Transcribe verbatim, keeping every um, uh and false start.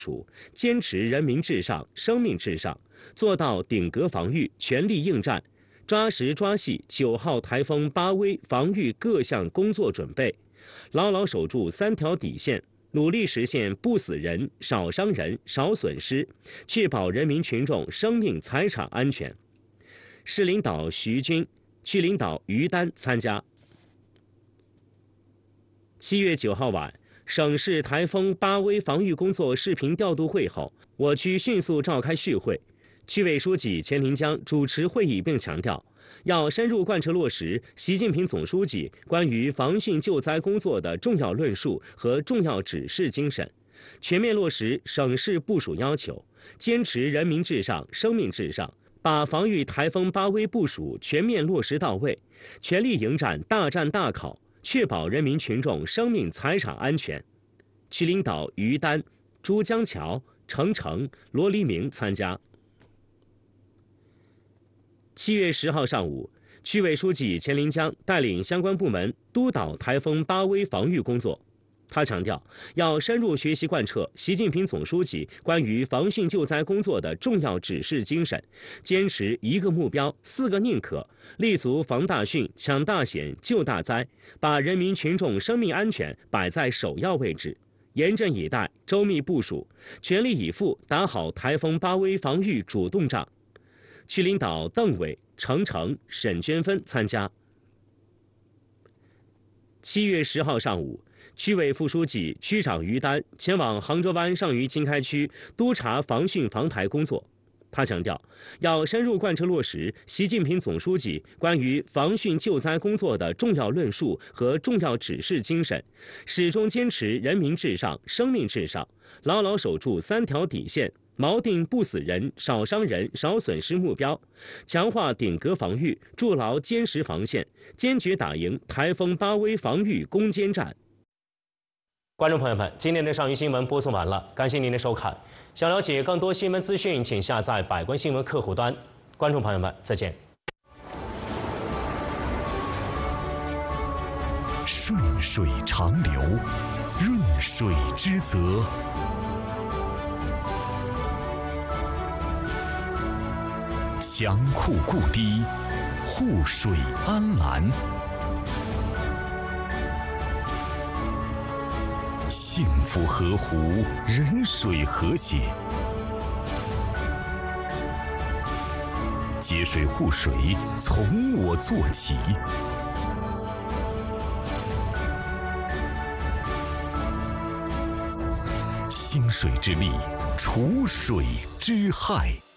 署，坚持人民至上、生命至上，做到顶格防御、全力应战，抓实抓细九号台风巴威防御各项工作准备，牢牢守住三条底线。 努力实现不死人、少伤人、少损失，确保人民群众生命财产安全。市领导徐军、区领导于丹参加。七月九号晚，省市台风巴威防御工作视频调度会后，我区迅速召开续会。区委书记钱林江主持会议并强调， 要深入贯彻落实习近平总书记关于防汛救灾工作的重要论述和重要指示精神，全面落实省市部署要求，坚持人民至上、生命至上，把防御台风巴威部署全面落实到位，全力迎战大战大考，确保人民群众生命财产安全。区领导于丹、朱江桥、程程、罗黎明参加。 七月十号上午，区委书记钱林江带领相关部门督导台风巴威防御工作。他强调，要深入学习贯彻习近平总书记关于防汛救灾工作的重要指示精神，坚持一个目标、四个宁可，立足防大汛、抢大险、救大灾，把人民群众生命安全摆在首要位置，严阵以待、周密部署，全力以赴打好台风巴威防御主动仗。 区领导邓伟、程程、沈娟芬参加。七月十号上午，区委副书记、区长于丹前往杭州湾上虞经开区督查防汛防台工作。他强调，要深入贯彻落实习近平总书记关于防汛救灾工作的重要论述和重要指示精神，始终坚持人民至上、生命至上，牢牢守住三条底线。 锚定不死人、少伤人、少损失目标，强化顶格防御，筑牢坚实防线，坚决打赢台风巴威防御攻坚战。观众朋友们，今天的上虞新闻播送完了，感谢您的收看。想了解更多新闻资讯，请下载百官新闻客户端。观众朋友们，再见。 顺水长流，润水之泽。 强库固堤，护水安澜；幸福河湖，人水和谐。节水护水，从我做起。兴水之利，除水之害。